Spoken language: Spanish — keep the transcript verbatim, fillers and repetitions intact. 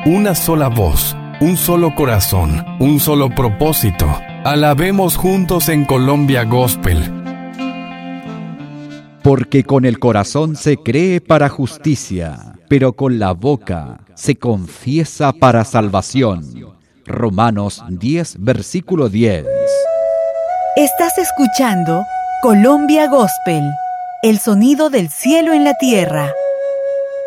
una sola voz, un solo corazón, un solo propósito. Alabemos juntos en Colombia Gospel. Porque con el corazón se cree para justicia, pero con la boca se confiesa para salvación. Romanos diez, versículo diez. Estás escuchando Colombia Gospel, el sonido del cielo en la tierra.